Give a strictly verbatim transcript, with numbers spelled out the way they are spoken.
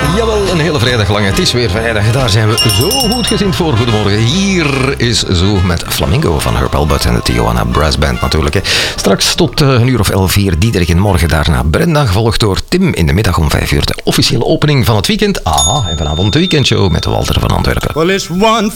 Jawel, een hele vrijdag lang. Het is weer vrijdag. Daar zijn we zo goed gezind voor. Goedemorgen. Hier is Zo met Flamingo van Herb Alpert en de Tijuana Brass Band natuurlijk. Hè. Straks tot uh, een uur of elf hier Diederik en morgen daarna Brenda. Gevolgd door Tim in de middag om vijf uur. De officiële opening van het weekend. Aha, en vanavond de weekendshow met Walter van Antwerpen. Well, it's one